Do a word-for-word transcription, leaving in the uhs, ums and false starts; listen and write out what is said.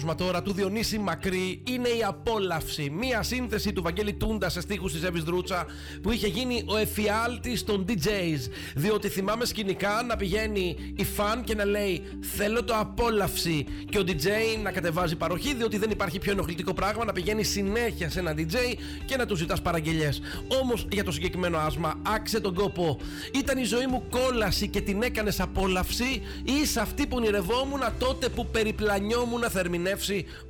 Τώρα του Διονύση Μακρύ είναι η Απόλαυση. Μία σύνθεση του Βαγγέλη Τούντα σε στίχους της Εύης Δρούτσα που είχε γίνει ο εφιάλτης των ντι τζέις. Διότι θυμάμαι σκηνικά να πηγαίνει η φαν και να λέει θέλω το Απόλαυση και ο ντι τζέι να κατεβάζει παροχή, διότι δεν υπάρχει πιο ενοχλητικό πράγμα να πηγαίνει συνέχεια σε ένα ντι τζέι και να του ζητάς παραγγελιές. Όμως για το συγκεκριμένο άσμα άξε τον κόπο. Ήταν η ζωή μου κόλαση και την έκανες απόλαυση, ή σε αυτή που ονειρευόμουν τότε που περιπλανιόμουν να θερμινεύσει